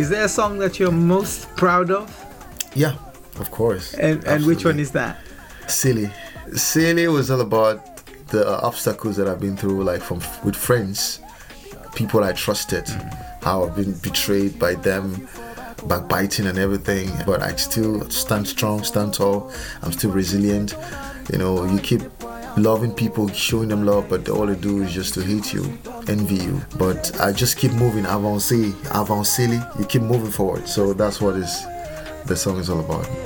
Is there a song that you're most proud of? Yeah, of course. And which one is that? Silly. Silly was all about the obstacles that I've been through, like with friends, people I trusted, how I've been betrayed by them, backbiting and everything. But I still stand strong, stand tall. I'm still resilient. You know, you keep loving people, showing them love, but all they do is just to hate you, envy you. But I just keep moving, avancez, you keep moving forward. So that's what the song is all about.